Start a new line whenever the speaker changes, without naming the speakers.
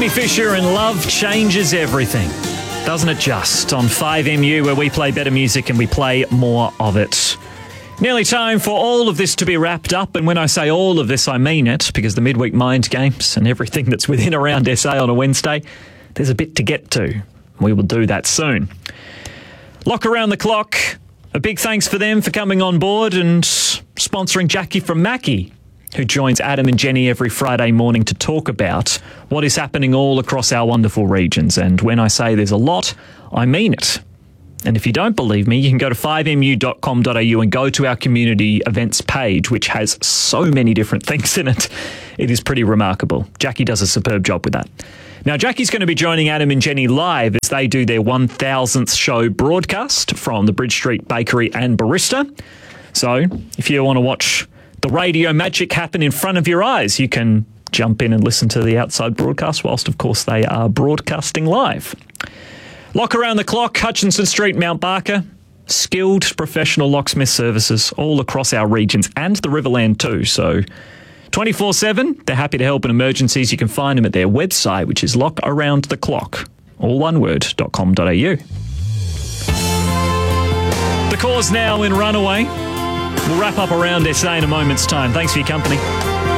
Jenny Fisher and Love Changes Everything. Doesn't it just? On 5MU, where we play better music and we play more of it. Nearly time for all of this to be wrapped up, and when I say all of this, I mean it, because the midweek mind games and everything that's within around SA on a Wednesday, there's a bit to get to. We will do that soon. Lock Around the Clock, a big thanks for them for coming on board and sponsoring Jackie from Mackie, who joins Adam and Jenny every Friday morning to talk about what is happening all across our wonderful regions. And when I say there's a lot, I mean it. And if you don't believe me, you can go to 5mu.com.au and go to our community events page, which has so many different things in it. It is pretty remarkable. Jackie does a superb job with that. Now, Jackie's going to be joining Adam and Jenny live as they do their 1000th show broadcast from the Bridge Street Bakery and Barista. So if you want to watch the radio magic happen in front of your eyes, you can jump in and listen to the outside broadcast whilst, of course, they are broadcasting live. Lock Around the Clock, Hutchinson Street, Mount Barker. Skilled professional locksmith services all across our regions and the Riverland too. So 24/7, they're happy to help in emergencies. You can find them at their website, which is lockaroundtheclock, all one word, .com.au. The Cause now in Runaway. We'll wrap up Around SA in a moment's time. Thanks for your company.